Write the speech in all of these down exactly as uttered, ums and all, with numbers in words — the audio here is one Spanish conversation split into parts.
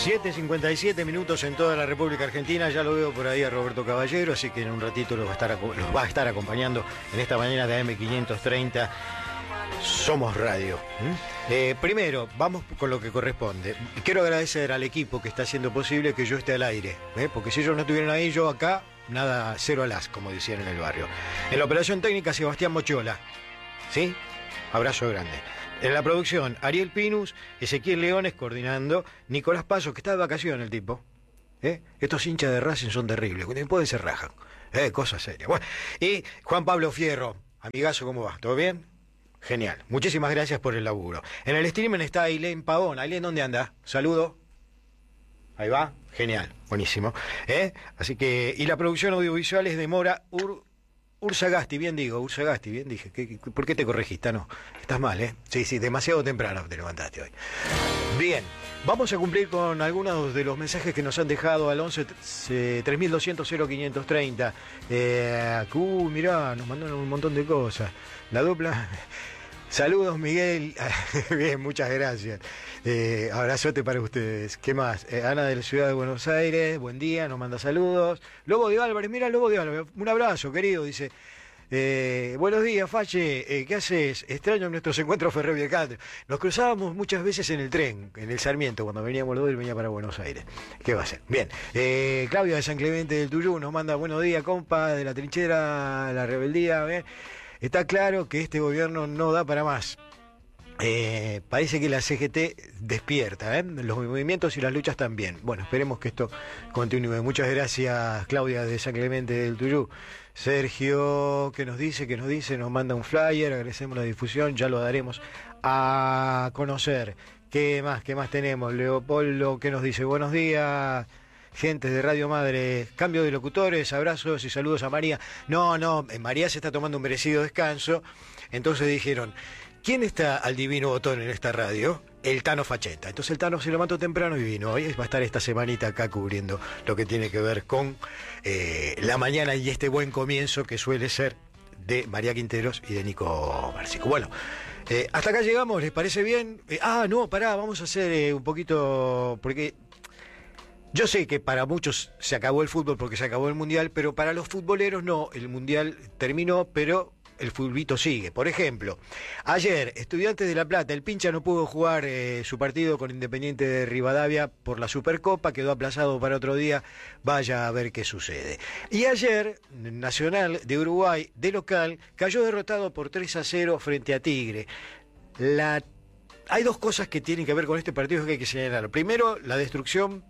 siete cincuenta y siete minutos en toda la República Argentina. Ya lo veo por ahí a Roberto Caballero, así que en un ratito los va a estar, los va a estar acompañando en esta mañana de A M quinientos treinta. Somos Radio. ¿Mm? Eh, primero, vamos con lo que corresponde. Quiero agradecer al equipo que está haciendo posible que yo esté al aire, ¿eh? Porque si ellos no estuvieran ahí, yo acá, nada, cero alas, como decían en el barrio. En la operación técnica, Sebastián Mochola. ¿Sí? Abrazo grande. En la producción, Ariel Pinus, Ezequiel Leones coordinando, Nicolás Paso, que está de vacaciones el tipo. ¿Eh? Estos hinchas de Racing son terribles, después se rajan. ¿Eh? Cosa seria. Bueno, y Juan Pablo Fierro, amigazo, ¿cómo va? ¿Todo bien? Genial. Muchísimas gracias por el laburo. En el streaming está Ailén Pavón. Ailén, ¿dónde anda? Saludo. Ahí va. Genial. Buenísimo. ¿Eh? Así que, y la producción audiovisual es de Mora Ur... Ursagasti, bien digo, Ursagasti, bien dije. ¿Qué, qué, ¿Por qué te corregiste? No, estás mal, ¿eh? Sí, sí, demasiado temprano te levantaste hoy. Bien, vamos a cumplir con algunos de los mensajes que nos han dejado al once tres mil doscientos cero quinientos treinta. Eh, uh, mirá, nos mandaron un montón de cosas. La dupla... Saludos, Miguel. Bien, muchas gracias. Eh, abrazote para ustedes. ¿Qué más? Eh, Ana de la Ciudad de Buenos Aires, buen día, nos manda saludos. Lobo de Álvarez, mira Lobo de Álvarez, un abrazo, querido, dice. Eh, buenos días, Fache, eh, ¿qué haces? Extraño nuestros encuentros ferroviarios. Nos cruzábamos muchas veces en el tren, en el Sarmiento, cuando veníamos los dos y venía para Buenos Aires. ¿Qué va a ser? Bien. Eh, Claudia de San Clemente del Tuyú nos manda buenos días, compa, de la trinchera, la rebeldía, ¿eh? Está claro que este gobierno no da para más. Eh, parece que la C G T despierta, ¿eh? Los movimientos y las luchas también. Bueno, esperemos que esto continúe. Muchas gracias, Claudia de San Clemente del Tuyú. Sergio, ¿qué nos dice? ¿Qué nos dice? Nos manda un flyer, agradecemos la difusión, ya lo daremos a conocer. ¿Qué más? ¿Qué más tenemos? Leopoldo, ¿qué nos dice? Buenos días, gente de Radio Madre. Cambio de locutores, abrazos y saludos a María. No, no, María se está tomando un merecido descanso. Entonces dijeron, ¿quién está al divino botón en esta radio? El Tano Facheta. Entonces el Tano se lo mató temprano y vino. Hoy va a estar esta semanita acá cubriendo lo que tiene que ver con eh, la mañana y este buen comienzo que suele ser de María Quinteros y de Nico Marcico. Bueno, eh, hasta acá llegamos, ¿les parece bien? Eh, ah, no, pará, vamos a hacer eh, un poquito, porque... Yo sé que para muchos se acabó el fútbol porque se acabó el Mundial, pero para los futboleros no, el Mundial terminó, pero el futbolito sigue. Por ejemplo, ayer, Estudiantes de La Plata, el Pincha no pudo jugar eh, su partido con Independiente de Rivadavia por la Supercopa, quedó aplazado para otro día, vaya a ver qué sucede. Y ayer, Nacional de Uruguay, de local, cayó derrotado por tres a cero frente a Tigre. La... Hay dos cosas que tienen que ver con este partido que hay que señalar. Primero, la destrucción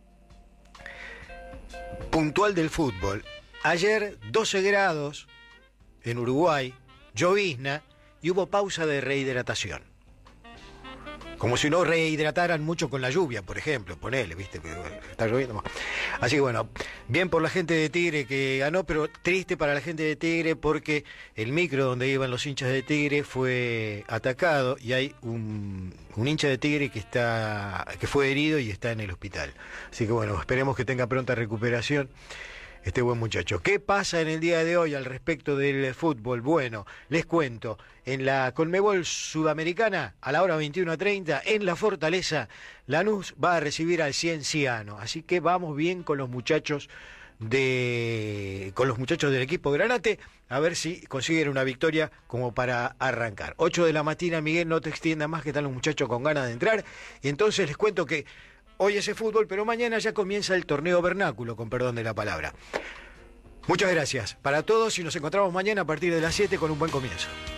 puntual del fútbol. Ayer doce grados en Uruguay, llovizna y hubo pausa de rehidratación. Como si no rehidrataran mucho con la lluvia, por ejemplo, ponele, viste, que está lloviendo más. Así que bueno, bien por la gente de Tigre que ganó, pero triste para la gente de Tigre porque el micro donde iban los hinchas de Tigre fue atacado y hay un, un hincha de Tigre que está que fue herido y está en el hospital. Así que bueno, esperemos que tenga pronta recuperación este buen muchacho. ¿Qué pasa en el día de hoy al respecto del fútbol? Bueno, les cuento, en la Conmebol Sudamericana, a la hora veintiuno treinta, en la Fortaleza, Lanús va a recibir al Cienciano. Así que vamos bien con los muchachos de con los muchachos del equipo Granate, a ver si consiguen una victoria como para arrancar. ocho de la mañana, Miguel, no te extiendas más, que están los muchachos con ganas de entrar. Y entonces les cuento que hoy es fútbol, pero mañana ya comienza el torneo vernáculo, con perdón de la palabra. Muchas gracias para todos y nos encontramos mañana a partir de las siete con un buen comienzo.